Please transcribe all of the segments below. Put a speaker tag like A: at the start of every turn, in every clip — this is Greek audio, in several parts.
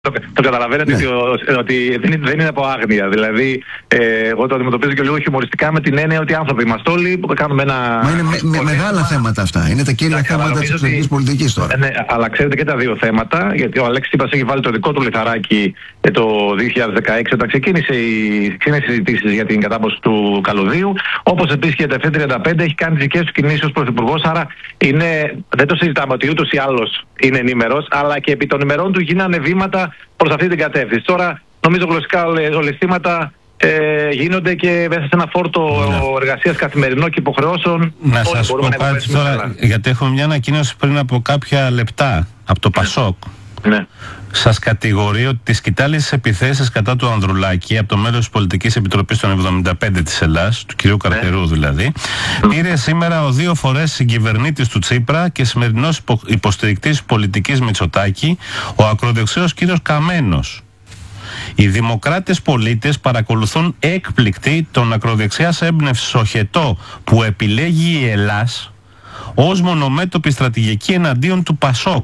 A: Το καταλαβαίνετε ότι δεν είναι από άγνοια. Δηλαδή, εγώ το αντιμετωπίζω και λίγο χιουμοριστικά με την έννοια ότι άνθρωποι είμαστε όλοι που κάνουμε ένα.
B: Μα είναι μεγάλα θέματα αυτά. Είναι τα κύρια θέματα της εξωτερικής πολιτικής τώρα.
A: Ναι, αλλά ξέρετε και τα δύο θέματα, γιατί ο Αλέξης Τσίπρας έχει βάλει το δικό του λιθαράκι το 2016 όταν ξεκίνησε οι συζητήσεις για την κατάπαυση του καλωδίου. Όπως επίσης και το F35 έχει κάνει τις δικές του κινήσεις ως πρωθυπουργός. Άρα δεν το συζητάμε ότι ούτως ή άλλως είναι ενήμερος, αλλά και επί των ημερών του γίνανε βήματα προς αυτή την κατεύθυνση. Τώρα νομίζω γλωσσικά ολισθήματα γίνονται και μέσα σε ένα φόρτο εργασίας καθημερινό και υποχρεώσεων.
C: Να σας πω κάτι τώρα, γιατί έχουμε μια ανακοίνωση πριν από κάποια λεπτά από το Πασόκ.
A: Ναι.
C: Σας κατηγορεί ότι τις κοιτάλησες επιθέσεις κατά του Ανδρουλάκη από το μέλος της Πολιτικής Επιτροπής των 75 της Ελλάδας, του κ. Καρτερού δηλαδή, πήρε σήμερα ο 2 φορές συγκυβερνήτης του Τσίπρα και σημερινός υποστηρικτής πολιτικής Μητσοτάκη, ο ακροδεξιός κ. Καμένος. Οι δημοκράτες πολίτες παρακολουθούν έκπληκτοι τον ακροδεξιάς έμπνευσης οχετό που επιλέγει η Ελλάς ως μονομέτωπη στρατηγική εναντίον του Πασόκ.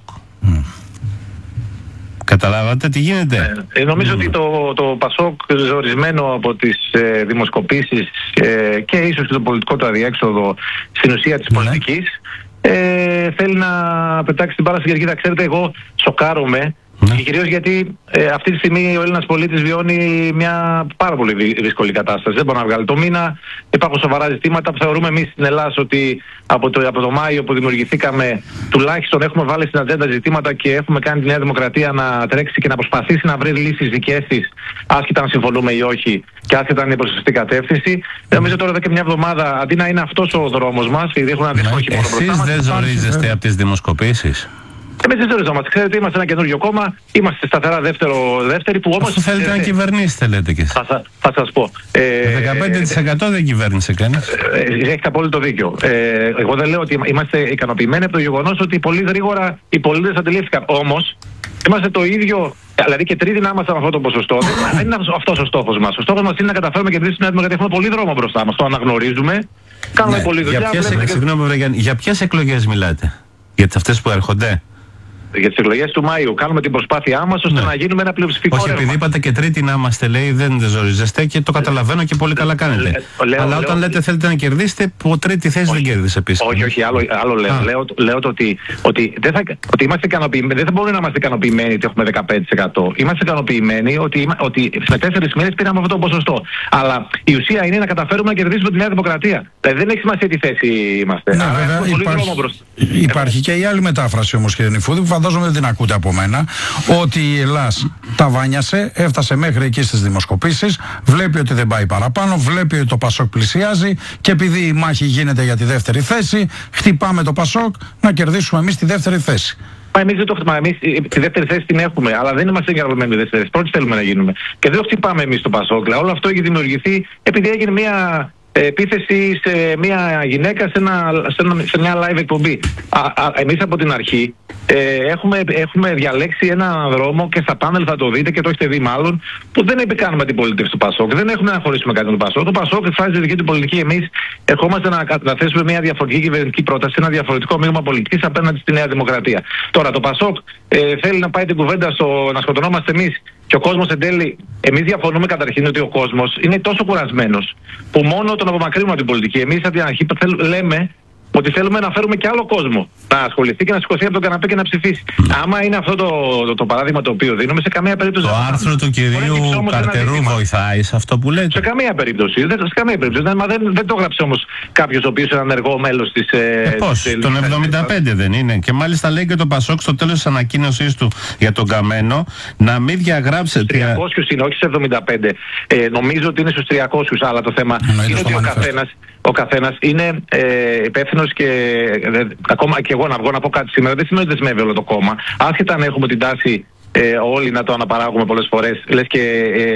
C: Καταλάβατε τι γίνεται?
A: Νομίζω ότι το Πασόκ, ζορισμένο από τις δημοσκοπήσεις και ίσως και το πολιτικό του αδιέξοδο στην ουσία της πολιτικής, θέλει να πετάξει την μπάλα στην κερκίδα. Ξέρετε, εγώ σοκάρομαι. Και κυρίως γιατί αυτή τη στιγμή ο Έλληνας πολίτης βιώνει μια πάρα πολύ δύσκολη κατάσταση. Δεν μπορεί να βγάλει το μήνα. Υπάρχουν σοβαρά ζητήματα που θεωρούμε εμείς στην Ελλάδα ότι από το Μάιο που δημιουργηθήκαμε τουλάχιστον έχουμε βάλει στην ατζέντα ζητήματα και έχουμε κάνει τη Νέα Δημοκρατία να τρέξει και να προσπαθήσει να βρει λύσεις δικές της, άσχετα αν συμφωνούμε ή όχι και άσχετα αν είναι προς σωστή κατεύθυνση. Νομίζω τώρα εδώ και μια εβδομάδα, αντί να είναι αυτός ο δρόμος μας, επειδή έχουν ένα δύσκολο χειμώνα μπροστά μας.
C: Εσείς δεν ζορίζεστε από τις δημοσκοπήσεις?
A: Εμείς δεν ζοριζόμαστε. Ξέρετε, είμαστε ένα καινούριο κόμμα, είμαστε σταθερά δεύτεροι που όμως.
C: Όσο θέλετε να κυβερνήσετε, λέτε κι εσείς.
A: Θα σας πω.
C: 15% δεν κυβέρνησε κανείς.
A: Έχετε απόλυτο δίκιο. Εγώ δεν λέω ότι είμαστε ικανοποιημένοι από το γεγονός ότι πολύ γρήγορα οι πολίτες αντιλήφθηκαν. Όμως, είμαστε το ίδιο. Δηλαδή και τρίτη να είμαστε με αυτό το ποσοστό. Δεν είναι αυτός ο στόχος μας. Ο στόχος μας είναι να καταφέρουμε και εμείς να έχουμε πολύ δρόμο μπροστά μας. Το αναγνωρίζουμε. Κάνουμε πολλή δουλειά.
C: Για ποιες εκλογές μιλάτε? Για αυτές που έρχονται?
A: Για τις εκλογές του Μάιου. Κάνουμε την προσπάθειά μας ώστε να γίνουμε ένα πλειοψηφικό ρεύμα.
C: Όχι, επειδή είπατε και τρίτη να είμαστε, λέει, δεν ζορίζεστε και το καταλαβαίνω και πολύ καλά κάνετε. Αλλά όταν λέτε θέλετε να κερδίσετε, από τρίτη θέση δεν κέρδισε επίσης.
A: Όχι, άλλο λέω. Λέω ότι είμαστε ικανοποιημένοι. Δεν μπορούμε να είμαστε ικανοποιημένοι ότι έχουμε 15%. Είμαστε ικανοποιημένοι ότι σε 4 μήνες πήραμε αυτό το ποσοστό. Αλλά η ουσία είναι να καταφέρουμε να κερδίσουμε τη Νέα Δημοκρατία. Δηλαδή δεν έχει σημασία τι θέση είμαστε.
B: Ναι, βέβαια, υπάρχει και η άλλη μετάφραση όμως, κύριε Νηφούδη, που φαντάζομαι δεν την ακούτε από μένα, ότι η Ελλάς τα βάνιασε, έφτασε μέχρι εκεί στις δημοσκοπήσεις, βλέπει ότι δεν πάει παραπάνω, βλέπει ότι το Πασόκ πλησιάζει και επειδή η μάχη γίνεται για τη δεύτερη θέση, χτυπάμε το Πασόκ να κερδίσουμε εμείς τη δεύτερη θέση.
A: Εμείς δεν το χτυπάμε. Εμείς τη δεύτερη θέση την έχουμε, αλλά δεν είμαστε εγκαρρωμένοι με δεύτερη θέση. Πρώτη θέλουμε να γίνουμε. Και δεν το χτυπάμε εμείς το Πασόκ. Όλο αυτό έχει δημιουργηθεί επειδή έγινε μια επίθεση σε μια γυναίκα σε μια live εκπομπή. Εμείς από την αρχή έχουμε διαλέξει ένα δρόμο και στα πάνελ θα το δείτε και το έχετε δει μάλλον, που δεν επικάνουμε την πολίτευση του Πασόκ. Δεν έχουμε να χωρίσουμε κάτι με τον Πασόκ. Το Πασόκ εκφράζει τη δική του πολιτική. Εμείς ερχόμαστε να καταθέσουμε μια διαφορετική κυβερνητική πρόταση, ένα διαφορετικό μείγμα πολιτικής απέναντι στη Νέα Δημοκρατία. Τώρα το Πασόκ θέλει να πάει την κουβέντα να σκοτωνόμαστε εμείς. Και ο κόσμος εν τέλει, εμείς διαφωνούμε καταρχήν ότι ο κόσμος είναι τόσο κουρασμένος που μόνο τον απομακρύνουμε από την πολιτική. Εμείς από την αρχή λέμε ότι θέλουμε να φέρουμε και άλλο κόσμο να ασχοληθεί και να σηκωθεί από τον καναπέ και να ψηφίσει. Άμα είναι αυτό το παράδειγμα το οποίο δίνουμε, σε καμία περίπτωση.
C: Το άρθρο του κυρίου Καρτερού βοηθάει σε αυτό που λέτε?
A: Σε καμία περίπτωση. Δεν το έγραψε όμως κάποιος ο οποίος είναι ενεργό μέλος της.
C: Πώς, τον 75 δεν είναι? Και μάλιστα λέει και το Πασόκ στο τέλος της ανακοίνωσής του για τον Καμένο να μην διαγράψει.
A: 300 είναι, όχι σε 75. Νομίζω ότι είναι στους 300, αλλά το θέμα είναι ότι ο καθένας είναι υπεύθυνος και ακόμα και εγώ να βγω να πω κάτι σήμερα δεν σημαίνει ότι δεσμεύει όλο το κόμμα. Άσχετα αν έχουμε την τάση όλοι να το αναπαράγουμε πολλές φορές. Λες και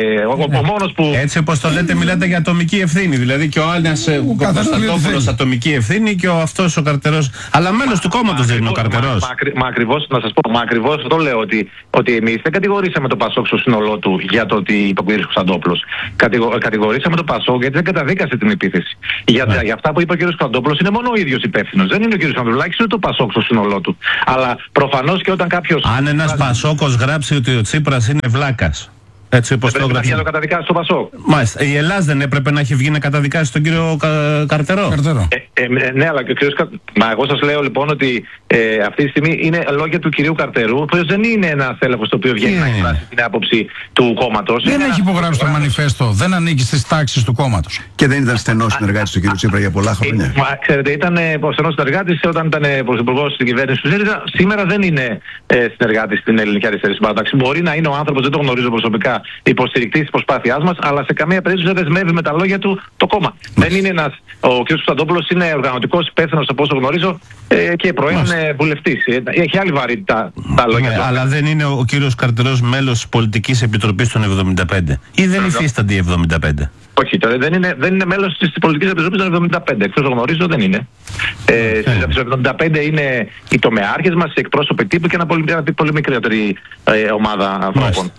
A: ο μόνος που. Έτσι
C: όπως το λέτε, μιλάτε για ατομική ευθύνη. Δηλαδή και ο Άννας ο Κωνσταντόπουλος ατομική ευθύνη και αυτός ο Καρτερός. Αλλά μέλος του κόμματος δεν είναι ο Καρτερός.
A: Μα ακριβώς, να σας πω, ακριβώς αυτό λέω ότι εμείς δεν κατηγορήσαμε το Πασόκ στο σύνολό του για το ότι είπε ο κ. Κωνσταντόπουλος. Κατηγορήσαμε το Πασόκ γιατί δεν καταδίκασε την επίθεση. Για αυτά που είπε ο κ. Κωνσταντόπουλος είναι μόνο ο ίδιος υπεύθυνος. Δεν είναι ο κ. Ανδρουλάκης, είναι το Πασόκ στο σύνολό του. Αλλά προφανώς και όταν κάποιος.
C: Αν ένας Πασόκος γράψει ότι ο Τσίπρας είναι βλάκας. Έτσι όπως το
A: έγραψε. Για το καταδικάσει στο Πασόκ.
C: Μάλιστα. Η Ελλάδα δεν έπρεπε να έχει βγει να καταδικάσει τον κύριο Καρτερό.
A: Ναι, αλλά και ο κύριος Μα εγώ σας λέω λοιπόν ότι αυτή τη στιγμή είναι λόγια του κυρίου Καρτερού, ο οποίος δεν είναι ένας τέλεχος το οποίο βγαίνει να εκφράσει την άποψη του κόμματος.
B: Δεν έχει υπογράψει το μανιφέστο, δεν ανήκει στις τάξεις του κόμματος.
D: Και δεν ήταν στενός συνεργάτης του κύριου Τσίπρα για πολλά χρόνια.
A: Ξέρετε, ήταν στενός συνεργάτης όταν ήταν πρωθυπουργός στην κυβέρνηση του ΣΥΡΙΖΑ. Σήμερα δεν είναι συνεργάτης στην ελληνική αριστερή συμπαράταξη. Μπορεί να είναι ο άνθρωπος, δεν το γνωρίζω προσωπικά, υποστηρικτής της προσπάθειάς μας, αλλά σε καμία περίπτωση δεν δεσμεύει με τα λόγια του το κόμμα. Δεν είναι ένας. Ο κ. Κωνσταντόπουλος είναι οργανωτικός υπεύθυνος από όσο γνωρίζω και πρώην βουλευτής. Έχει άλλη βαρύτητα τα λόγια του.
C: Αλλά δεν είναι ο κύριος Καρτερός μέλος της Πολιτικής Επιτροπής των 75 ή δεν υφίστανται οι 75?
A: Όχι, δεν είναι μέλος της Πολιτικής Επιτροπής των 75. Εκτός γνωρίζω δεν είναι. Στις 75 είναι οι τομεάρχες μας, οι εκπρόσωποι τύπου και ένα πολύ μικρότερη ομάδα ανθρώπων.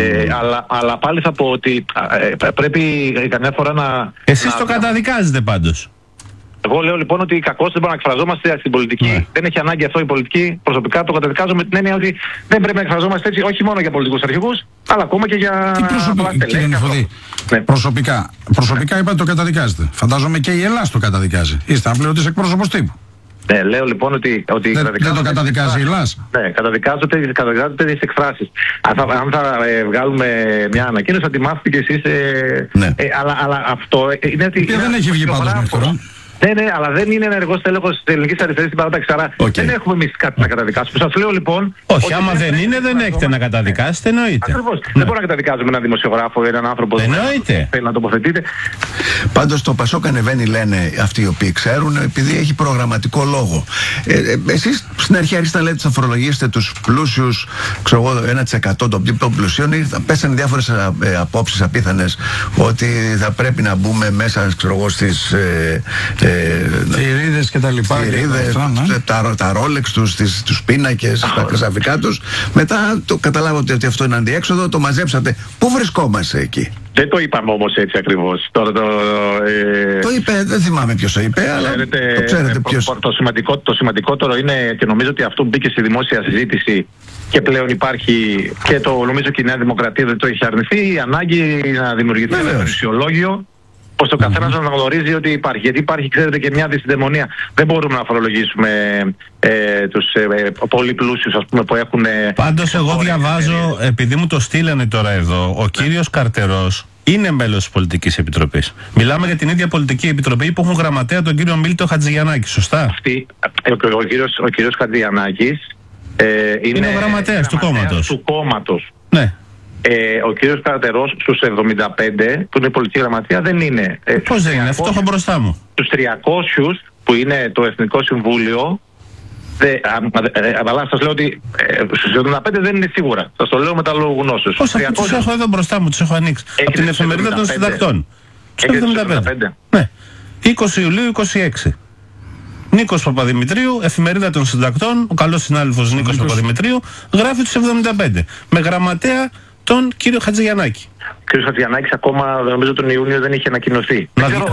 A: Αλλά πάλι θα πω ότι πρέπει καμιά φορά να...
C: Εσείς το καταδικάζετε πάντως.
A: Εγώ λέω λοιπόν ότι κακώς δεν μπορούμε να εκφραζόμαστε στην πολιτική. Δεν έχει ανάγκη αυτό η πολιτική. Προσωπικά το καταδικάζω με την έννοια ότι δεν πρέπει να εκφραζόμαστε έτσι, όχι μόνο για πολιτικούς αρχηγούς, αλλά ακόμα και για...
B: Κύριε Νηφοδή, προσωπικά είπατε το καταδικάζετε. Φαντάζομαι και η Ελλάδα το καταδικάζει. Είστε αναπληρωτής εκπρόσωπος τύπου.
A: Ναι, λέω λοιπόν ότι
B: δεν το καταδικάζει η Ελλάδα.
A: Ναι, καταδικάζονται τις εκφράσεις. Αν θα βγάλουμε μια ανακοίνωση, θα τη μάθετε κι εσείς. Αλλά αυτό είναι ότι...
B: δεν έχει βγει πάντως μέχρι τώρα.
A: Ναι, αλλά δεν είναι ενεργός τέλεχος της ελληνικής αριστερής στην παράταξη. Άρα δεν έχουμε εμείς κάτι να καταδικάσουμε. Σας λέω λοιπόν.
C: Όχι, άμα δεν είναι, δεν έχετε να καταδικάσετε, εννοείται.
A: Ακριβώς. Δεν μπορούμε να καταδικάζουμε έναν δημοσιογράφο ή έναν άνθρωπο που θέλει να τοποθετείτε.
D: Πάντως το Πασόκ ανεβαίνει, λένε αυτοί οι οποίοι ξέρουν, επειδή έχει προγραμματικό λόγο. Εσείς στην αρχή άρχισατε να λέτε ότι θα φορολογήσετε τους πλούσιους, ξέρω εγώ, 1% των πλουσίων. Πέσανε διάφορες απόψεις απίθανες ότι θα πρέπει να μπούμε μέσα, ξέρω εγώ, στις.
B: Θηρίδες και τα λοιπά.
D: Τα ρόλεξ τους, τους πίνακες, τα κρασαφικά τους. Μετά το καταλάβατε ότι αυτό είναι αντιέξοδο, το μαζέψατε. Πού βρισκόμαστε εκεί?
A: Δεν το είπαμε όμως έτσι ακριβώς.
D: Το είπε, δεν θυμάμαι ποιος το είπε, αλλά το ξέρετε ποιος.
A: Το σημαντικότερο είναι, και νομίζω ότι αυτό μπήκε στη δημόσια συζήτηση και πλέον υπάρχει, και το νομίζω και η Νέα Δημοκρατία δεν το έχει αρνηθεί, η ανάγκη να δημιουργηθεί ένα περιουσιολόγιο, ώστε ο καθένας να γνωρίζει ότι υπάρχει. Γιατί υπάρχει, ξέρετε, και μια δυσδαιμονία. Δεν μπορούμε να φορολογήσουμε τους πολύ πλούσιους, ας πούμε, που έχουν...
C: Πάντως εγώ διαβάζω, επειδή μου το στείλανε τώρα εδώ, ο κύριος Καρτερός είναι μέλος της Πολιτικής Επιτροπής. Μιλάμε για την ίδια Πολιτική Επιτροπή που έχουν γραμματέα τον κύριο Μίλτο Χατζηγιαννάκη, σωστά?
A: Ο κύριος Χατζηγιαννάκης
C: είναι ο γραμματέας του
A: κόμματος.
C: Ναι.
A: Ο κύριος Καρτερός στους 75 που είναι η πολιτική γραμματεία δεν είναι.
C: Πώς δεν είναι, αυτό έχω μπροστά μου.
A: Στους 300 που είναι το Εθνικό Συμβούλιο, αλλά σας λέω ότι στους 75 δεν είναι σίγουρα. Σας το λέω με τα λόγου γνώσεως.
C: Πώς αυτούς τους έχω εδώ μπροστά μου, τους έχω ανοίξει. Από την εφημερίδα των συντακτών. Στους 75. Ναι. 20 Ιουλίου 26. Νίκος Παπαδημητρίου, εφημερίδα των συντακτών, ο καλός συνάδελφος Νίκος Παπαδημητρίου, γράφει τους 75. Με γραμματέα τον κύριο Χατζηγιαννάκη.
A: Ο κύριος Χατζηγιαννάκης ακόμα, νομίζω τον Ιούνιο δεν είχε ανακοινωθεί.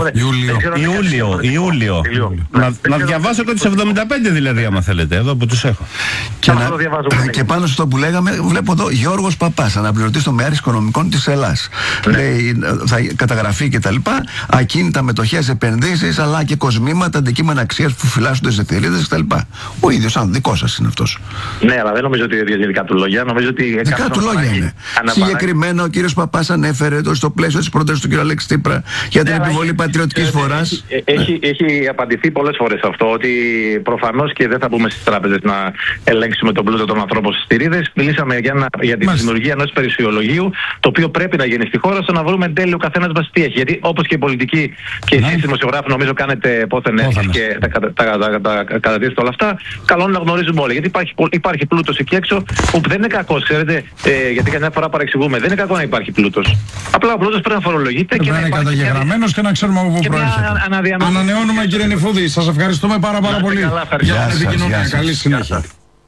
C: Ιούλιο. Να διαβάσω και τους 75 δηλαδή, άμα θέλετε, εδώ που τους έχω.
D: Και πάνω στο που λέγαμε, βλέπω εδώ Γιώργος Παπάς, αναπληρωτής τομέας οικονομικών της Ελλάς. Λέει, θα καταγραφεί και τα λοιπά, ακίνητα μετοχές, επενδύσεις, αλλά και κοσμήματα, αντικείμενα αξίας που φυλάσσονται σε θηρίδες κτλ. Ο ίδιος, αν δικό σας είναι αυτός.
A: Ναι, αλλά δεν νομίζω ότι είναι δικά του λόγια.
D: Δικά του λόγια είναι. Συγκεκριμένα ο κύριος Παπάς ανέφερε στο πλαίσιο της πρότασης του κ. Αλέξη Τσίπρα για την επιβολή πατριωτικής φοράς.
A: Έχει απαντηθεί πολλές φορές αυτό, ότι προφανώς και δεν θα μπούμε στις τράπεζες να ελέγξουμε τον πλούτο των ανθρώπων στις θηρίδες. Μιλήσαμε για τη δημιουργία ενός περιουσιολογίου, το οποίο πρέπει να γίνει στη χώρα, ώστε να βρούμε εν τέλει ο καθένας μας τι έχει. Γιατί όπως και η πολιτική και εσείς δημοσιογράφοι, νομίζω κάνετε πόθεν και τα κατατίθετε όλα αυτά, καλό είναι να γνωρίζουμε όλοι. Γιατί υπάρχει πλούτος εκεί έξω, που δεν είναι κακός, ξέρετε, γιατί καμιά φορά παρεξηγούμε. Δεν είναι κακό να υπάρχει πλούτος. Απλά ο πλούτος πρέπει να φορολογείται και να είναι
B: καταγεγραμμένος και να ξέρουμε από πού προέρχεται. Ανανεώνουμε, κύριε Νηφούδη. Σας ευχαριστούμε πάρα πολύ για την επικοινωνία. Καλή συνέχεια.